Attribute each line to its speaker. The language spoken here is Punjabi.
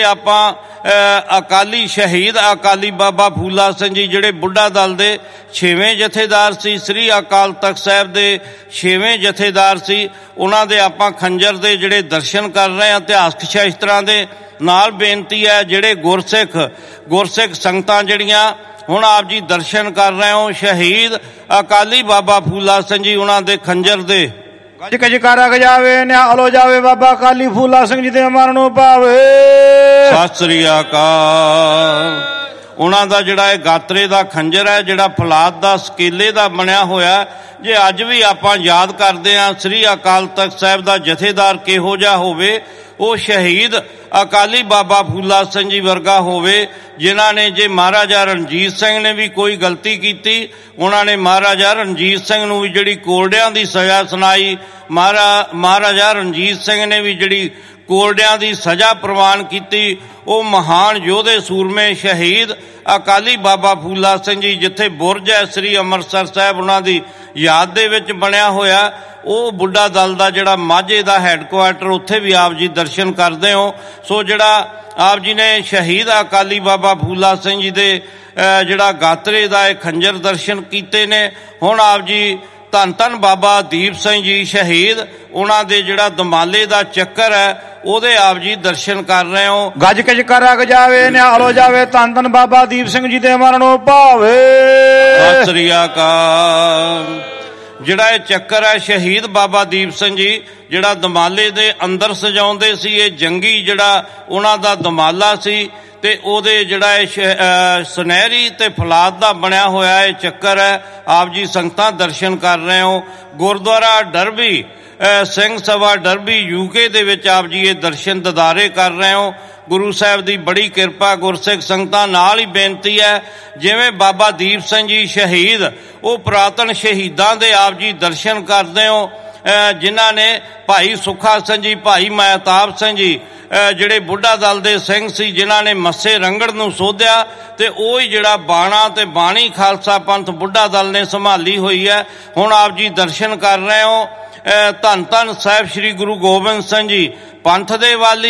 Speaker 1: ਆਪਾਂ ਅਕਾਲੀ ਸ਼ਹੀਦ ਅਕਾਲੀ ਬਾਬਾ ਫੂਲਾ ਸਿੰਘ ਜੀ ਜਿਹੜੇ ਬੁੱਢਾ ਦਲ ਦੇ 6ਵੇਂ ਜਥੇਦਾਰ ਸੀ, ਸ੍ਰੀ ਅਕਾਲ ਤਖਤ ਸਾਹਿਬ ਦੇ 6ਵੇਂ ਜਥੇਦਾਰ ਸੀ, ਉਹਨਾਂ ਦੇ ਆਪਾਂ ਖੰਜਰ ਦੇ ਜਿਹੜੇ ਦਰਸ਼ਨ ਕਰ ਰਹੇ ਹਾਂ ਇਤਿਹਾਸਕ ਸ਼ਾਸਤਰਾਂ ਦੇ ਨਾਲ। ਬੇਨਤੀ ਹੈ ਜਿਹੜੇ ਗੁਰਸਿੱਖ ਸੰਗਤਾਂ ਜਿਹੜੀਆਂ ਹੁਣ ਆਪ ਜੀ ਦਰਸ਼ਨ ਕਰ ਰਹੇ ਹੋ ਸ਼ਹੀਦ ਅਕਾਲੀ ਬਾਬਾ ਫੂਲਾ ਸਿੰਘ ਜੀ ਉਹਨਾਂ ਦੇ ਖੰਜਰ ਦੇ।
Speaker 2: ਗੱਜ ਕੇ ਜਕਾਰਾ ਗਜਾਵੇ ਨਿਹਾਲ ਹੋ ਜਾਵੇ ਬਾਬਾ ਅਕਾਲੀ ਫੂਲਾ ਸਿੰਘ ਜੀ ਦੇ ਮਰਨ ਨੂੰ ਪਾਵੇ।
Speaker 1: ਸਤਿ ਸ੍ਰੀ ਅਕਾਲ। ਉਹਨਾਂ ਦਾ ਜਿਹੜਾ ਇਹ ਗਾਤਰੇ ਦਾ ਖੰਜਰ ਹੈ ਜਿਹੜਾ ਫੌਲਾਦ ਦਾ ਸਕੇਲੇ ਦਾ ਬਣਿਆ ਹੋਇਆ, ਜੇ ਅੱਜ ਵੀ ਆਪਾਂ ਯਾਦ ਕਰਦੇ ਹਾਂ ਸ੍ਰੀ ਅਕਾਲ ਤਖਤ ਸਾਹਿਬ ਦਾ ਜਥੇਦਾਰ ਕਿਹੋ ਜਿਹਾ ਹੋਵੇ, ਉਹ ਸ਼ਹੀਦ ਅਕਾਲੀ ਬਾਬਾ ਫੂਲਾ ਸਿੰਘ ਜੀ ਵਰਗਾ ਹੋਵੇ, ਜਿਨ੍ਹਾਂ ਨੇ ਜੇ ਮਹਾਰਾਜਾ ਰਣਜੀਤ ਸਿੰਘ ਨੇ ਵੀ ਕੋਈ ਗਲਤੀ ਕੀਤੀ, ਉਹਨਾਂ ਨੇ ਮਹਾਰਾਜਾ ਰਣਜੀਤ ਸਿੰਘ ਨੂੰ ਵੀ ਜਿਹੜੀ ਕੋਰੜਿਆਂ ਦੀ ਸਜ਼ਾ ਸੁਣਾਈ, ਮਹਾਰਾਜਾ ਰਣਜੀਤ ਸਿੰਘ ਨੇ ਵੀ ਜਿਹੜੀ ਕੋਰੜਿਆਂ ਦੀ ਸਜ਼ਾ ਪ੍ਰਵਾਨ ਕੀਤੀ। ਉਹ ਮਹਾਨ ਯੋਧੇ ਸੂਰਮੇ ਸ਼ਹੀਦ ਅਕਾਲੀ ਬਾਬਾ ਫੂਲਾ ਸਿੰਘ ਜੀ ਜਿੱਥੇ ਬੁਰਜ ਹੈ ਸ੍ਰੀ ਅੰਮ੍ਰਿਤਸਰ ਸਾਹਿਬ ਉਹਨਾਂ ਦੀ ਯਾਦ ਦੇ ਵਿੱਚ ਬਣਿਆ ਹੋਇਆ, ਉਹ ਬੁੱਢਾ ਦਲ ਦਾ ਜਿਹੜਾ ਮਾਝੇ ਦਾ ਹੈੱਡਕੁਆਰਟਰ, ਉੱਥੇ ਵੀ ਆਪ ਜੀ ਦਰਸ਼ਨ ਕਰਦੇ ਹੋ। ਸੋ ਜਿਹੜਾ ਆਪ ਜੀ ਨੇ ਸ਼ਹੀਦ ਅਕਾਲੀ ਬਾਬਾ ਫੂਲਾ ਸਿੰਘ ਜੀ ਦੇ ਜਿਹੜਾ ਗਾਤਰੇ ਦਾ ਇਹ ਖੰਜਰ ਦਰਸ਼ਨ ਕੀਤੇ ਨੇ। ਹੁਣ ਆਪ ਜੀ ਧੰਨ ਧੰਨ ਬਾਬਾ ਦੀਪ ਸਿੰਘ ਜੀ ਸ਼ਹੀਦ, ਉਹਨਾਂ ਦੇ ਜਿਹੜਾ ਦਮਾਲੇ ਦਾ ਚੱਕਰ ਹੈ ਉਹਦੇ ਆਪ ਜੀ ਦਰਸ਼ਨ ਕਰ ਰਹੇ ਹੋ।
Speaker 2: ਗੱਜ ਕੇ ਜਕਾਰਾ ਗਜਾਵੇ ਨਿਹਾਲ ਹੋ ਜਾਵੇ ਧੰਨ ਧੰਨ ਬਾਬਾ ਦੀਪ ਸਿੰਘ ਜੀ ਦੇ ਮਰਨ ਨੂੰ ਪਾਵੇ।
Speaker 1: ਸਤਿ ਸ੍ਰੀ ਅਕਾਲ। ਜਿਹੜਾ ਇਹ ਚੱਕਰ ਹੈ ਸ਼ਹੀਦ ਬਾਬਾ ਦੀਪ ਸਿੰਘ ਜੀ ਜਿਹੜਾ ਦਮਾਲੇ ਦੇ ਅੰਦਰ ਸਜਾਉਂਦੇ ਸੀ, ਇਹ ਜੰਗੀ ਜਿਹੜਾ ਉਹਨਾਂ ਦਾ ਦਮਾਲਾ ਸੀ, ਤੇ ਉਹਦੇ ਜਿਹੜਾ ਇਹ ਸੁਨਹਿਰੀ ਤੇ ਫੌਲਾਦ ਦਾ ਬਣਿਆ ਹੋਇਆ ਇਹ ਚੱਕਰ ਹੈ। ਆਪ ਜੀ ਸੰਗਤਾਂ ਦਰਸ਼ਨ ਕਰ ਰਹੇ ਹੋ। Gurdwara Derby Singh Sabha Derby UK ਦੇ ਵਿੱਚ ਆਪ ਜੀ ਇਹ ਦਰਸ਼ਨ ਦਿਦਾਰੇ ਕਰ ਰਹੇ ਹੋ। ਗੁਰੂ ਸਾਹਿਬ ਦੀ ਬੜੀ ਕਿਰਪਾ। ਗੁਰਸਿੱਖ ਸੰਗਤਾਂ ਨਾਲ ਹੀ ਬੇਨਤੀ ਹੈ, ਜਿਵੇਂ ਬਾਬਾ ਦੀਪ ਸਿੰਘ ਜੀ ਸ਼ਹੀਦ ਉਹ ਪੁਰਾਤਨ ਸ਼ਹੀਦਾਂ ਦੇ ਆਪ ਜੀ ਦਰਸ਼ਨ ਕਰਦੇ ਹੋ, ਜਿਨ੍ਹਾਂ ਨੇ ਭਾਈ ਸੁੱਖਾ ਸਿੰਘ ਜੀ, ਭਾਈ ਮਹਿਤਾਬ ਸਿੰਘ ਜੀ ਜਿਹੜੇ ਬੁੱਢਾ ਦਲ ਦੇ ਸਿੰਘ ਸੀ, ਜਿਨ੍ਹਾਂ ਨੇ ਮੱਸੇ ਰੰਗੜ ਨੂੰ ਸੋਧਿਆ, ਤੇ ਉਹ ਹੀ ਜਿਹੜਾ ਬਾਣਾ ਤੇ ਬਾਣੀ ਖਾਲਸਾ ਪੰਥ ਬੁੱਢਾ ਦਲ ਨੇ ਸੰਭਾਲੀ ਹੋਈ ਹੈ। ਹੁਣ ਆਪ ਜੀ ਦਰਸ਼ਨ ਕਰ ਰਹੇ ਹੋ। ਧੰਨ ਧੰਨ ਸਾਹਿਬ ਸ੍ਰੀ ਗੁਰੂ ਗੋਬਿੰਦ ਸਿੰਘ ਜੀ ਪੰਥ ਦੇ ਵਾਲੀ